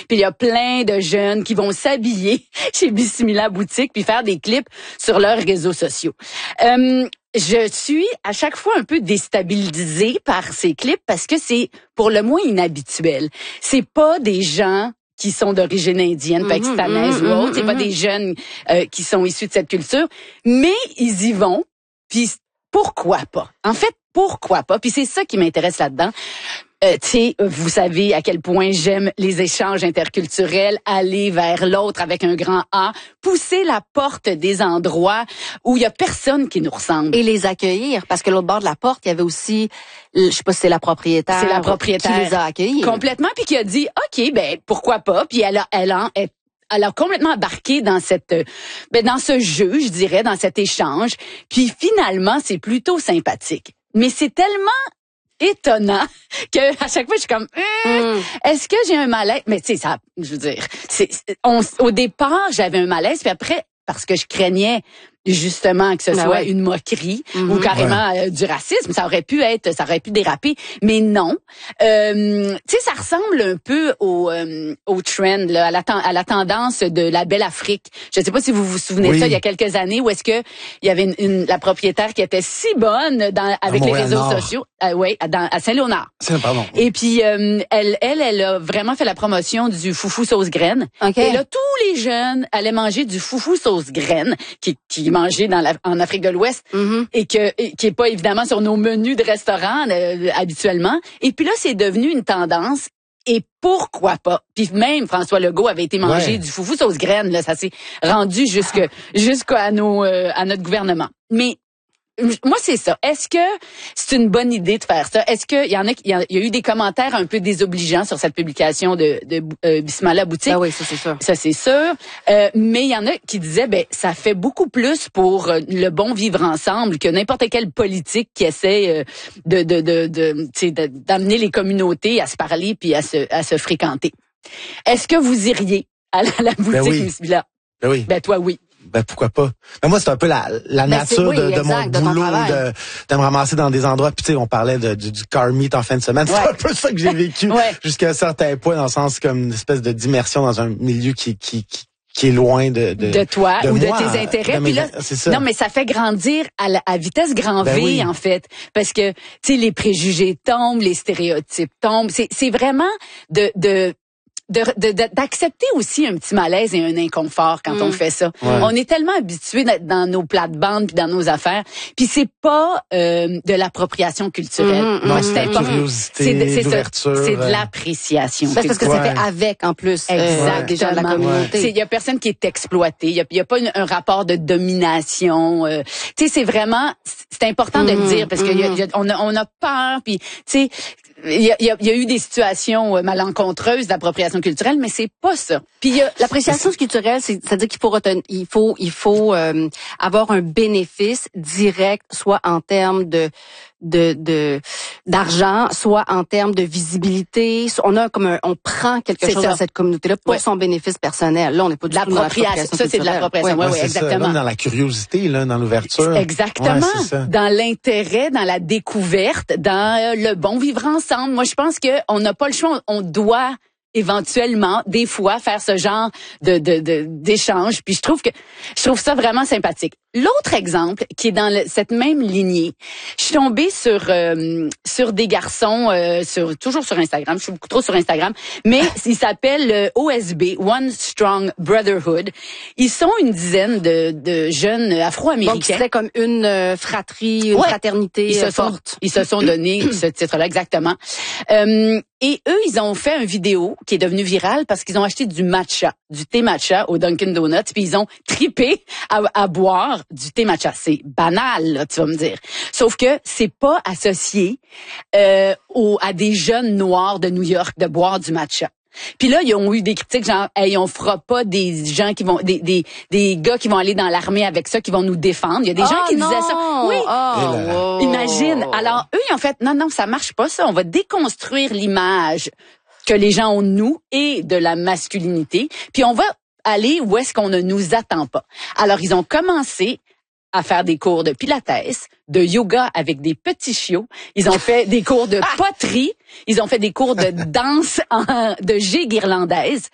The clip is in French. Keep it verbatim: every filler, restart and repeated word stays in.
Puis il y a plein de jeunes qui vont s'habiller chez Bismillah Boutique puis faire des clips sur leurs réseaux sociaux. Euh, je suis à chaque fois un peu déstabilisée par ces clips parce que c'est pour le moins inhabituel. C'est pas des gens qui sont d'origine indienne, mm-hmm, pakistanaise mm-hmm, ou autre. C'est mm-hmm. pas des jeunes euh, qui sont issus de cette culture, mais ils y vont. Puis pourquoi pas? En fait, pourquoi pas? Puis c'est ça qui m'intéresse là-dedans. Euh, tu sais, vous savez à quel point j'aime les échanges interculturels, aller vers l'autre avec un grand A, pousser la porte des endroits où il y a personne qui nous ressemble. Et les accueillir, parce que l'autre bord de la porte, il y avait aussi, je sais pas si c'est la propriétaire. C'est la propriétaire. Qui les a accueillis. Complètement, puis qui a dit, OK, ben pourquoi pas? Puis elle a, elle a, elle, elle a complètement embarqué dans cette, ben dans ce jeu, je dirais, dans cet échange. Puis finalement, c'est plutôt sympathique. Mais c'est tellement étonnant que à chaque fois je suis comme hum, mm. est-ce que j'ai un malaise, mais tu sais ça, je veux dire c'est on, au départ j'avais un malaise puis après parce que je craignais justement que ce ben soit ouais. une moquerie mm-hmm. ou carrément ouais. euh, du racisme, ça aurait pu être, ça aurait pu déraper, mais non. Euh, tu sais, ça ressemble un peu au euh, au trend, là, à la à la tendance de la Belle Afrique. Je sais pas si vous vous souvenez oui. de ça, il y a quelques années où est-ce que il y avait une, une la propriétaire qui était si bonne dans avec les réseaux Nord. sociaux, euh, oui, dans à Saint-Léonard. C'est pardon. Et puis euh, elle elle elle a vraiment fait la promotion du foufou sauce graine. Okay. Et là tous les jeunes allaient manger du foufou sauce graine qui qui mangé dans la, en Afrique de l'Ouest mm-hmm. et que et, qui est pas évidemment sur nos menus de restaurants euh, habituellement. Et puis là, c'est devenu une tendance. Et pourquoi pas? Puis même François Legault avait été manger ouais. du foufou sauce graine. Là, ça s'est rendu jusque jusqu'à nos euh, à notre gouvernement. Mais moi, c'est ça. Est-ce que c'est une bonne idée de faire ça? Est-ce que il y en a, il y a eu des commentaires un peu désobligeants sur cette publication de, de euh, Bismillah Boutique? Ah oui, ça c'est sûr. Ça c'est sûr. Euh, mais il y en a qui disaient, ben ça fait beaucoup plus pour euh, le bon vivre ensemble que n'importe quelle politique qui essaie euh, de de de, de tu sais d'amener les communautés à se parler puis à se à se fréquenter. Est-ce que vous iriez à la, la boutique ben oui. Bismillah? Ben oui. Ben toi oui. Ben pourquoi pas. Ben moi c'est un peu la la ben nature oui, de, de exact, mon boulot de, de de me ramasser dans des endroits puis tu sais on parlait de, du, du car meet en fin de semaine, ouais. c'est un peu ça que j'ai vécu ouais. jusqu'à un certain point dans le sens comme une espèce de d'immersion dans un milieu qui qui qui qui est loin de de, de toi de ou moi, de tes intérêts. Puis là, c'est ça. Non, mais ça fait grandir à, la, à vitesse grand ben V oui. en fait, parce que tu sais les préjugés tombent, les stéréotypes tombent. C'est c'est vraiment de de De, de, de, d'accepter aussi un petit malaise et un inconfort quand mmh. on fait ça. Ouais. On est tellement habitués d'être dans nos plates-bandes puis dans nos affaires, puis c'est pas euh, de l'appropriation culturelle. Mmh, Moi, c'est important. C'est de, c'est, ça, c'est de l'appréciation. C'est parce que ouais. ça fait avec en plus. Exactement. Euh, déjà de la communauté. Il y a personne qui est exploité. Il y a, y a pas une, un rapport de domination. Euh, tu sais, c'est vraiment, c'est important mmh, de le dire parce mmh. que y a, y a, on a, on a peur. Puis, tu sais. Il y a, y, a, y a eu des situations malencontreuses d'appropriation culturelle, mais c'est pas ça. Puis y a, l'appréciation culturelle, c'est, c'est-à-dire qu'il faut retenir, il faut, il faut euh, avoir un bénéfice direct, soit en termes de de de d'argent, soit en termes de visibilité. On a comme un, on prend quelque c'est chose ça. dans cette communauté-là pour ouais. son bénéfice personnel. Là, on n'est pas du tout dans l'appropriation. Ça, c'est de l'appropriation. Oui, ouais, ouais, exactement. Ça. Même dans la curiosité, là, dans l'ouverture. Exactement. Ouais, dans l'intérêt, dans la découverte, dans euh, le bon vivre ensemble. Moi, je pense que on n'a pas le choix. On, on doit éventuellement, des fois, faire ce genre de, de, de d'échange. Puis je trouve que je trouve ça vraiment sympathique. L'autre exemple qui est dans le, cette même lignée, je suis tombée sur euh, sur des garçons euh, sur toujours sur Instagram. Je suis beaucoup trop sur Instagram, mais ils s'appellent euh, O S B, One Strong Brotherhood. Ils sont une dizaine de, de jeunes Afro-Américains. Donc c'est comme une euh, fratrie, une ouais. fraternité ils se forte. Sont, ils se sont donné ce titre-là exactement. Euh, et eux, ils ont fait une vidéo qui est devenue virale parce qu'ils ont acheté du matcha, du thé matcha au Dunkin' Donuts, puis ils ont tripé à, à boire du thé matcha. C'est banal, là, tu vas me dire. Sauf que c'est pas associé euh, au, à des jeunes noirs de New York de boire du matcha. Puis là, ils ont eu des critiques genre, hey, on fera pas des gens qui vont, des des des gars qui vont aller dans l'armée avec ça, qui vont nous défendre. Il y a des oh, gens qui non. disaient ça. Oui. Oh, Imagine. Alors eux, ils ont fait, non, non, ça marche pas ça. On va déconstruire l'image que les gens ont de nous et de la masculinité. Puis on va aller où est-ce qu'on ne nous attend pas. Alors ils ont commencé à faire des cours de pilates, de yoga avec des petits chiots. Ils ont fait des cours de poterie. Ils ont fait des cours de danse en, de gigue irlandaise.